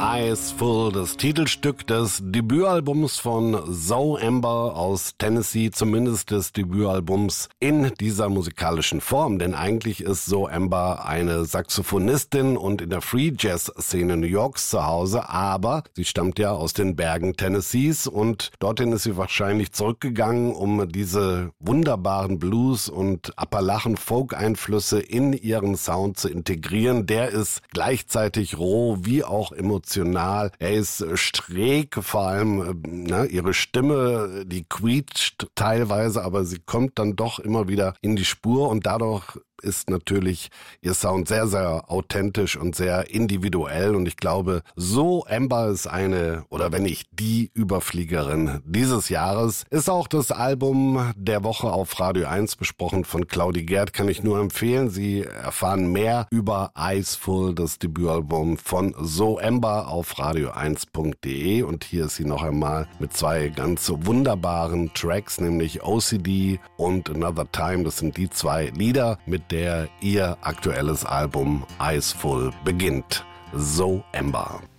Eyes Full, das Titelstück des Debütalbums von Zoe Amber aus Tennessee, zumindest des Debütalbums in dieser musikalischen Form, denn eigentlich ist Zoe Amber eine Saxophonistin und in der Free Jazz Szene New Yorks zu Hause, aber sie stammt ja aus den Bergen Tennessees und dorthin ist sie wahrscheinlich zurückgegangen, um diese wunderbaren Blues- und Appalachen-Folk-Einflüsse in ihren Sound zu integrieren. Der ist gleichzeitig roh wie auch emotional. Er ist schräg, vor allem ihre Stimme, die quietscht teilweise, aber sie kommt dann doch immer wieder in die Spur und dadurch ist natürlich ihr Sound sehr, sehr authentisch und sehr individuell und ich glaube, Zoe Amber ist eine, oder wenn nicht die Überfliegerin dieses Jahres. Ist auch das Album der Woche auf Radio 1 besprochen von Claudi Gerd, kann ich nur empfehlen. Sie erfahren mehr über Eyes Full, das Debütalbum von Zoe Amber auf radio1.de und hier ist sie noch einmal mit zwei ganz wunderbaren Tracks, nämlich OCD und Another Time. Das sind die zwei Lieder, mit der ihr aktuelles Album Eyes Full beginnt. Zoe Amber.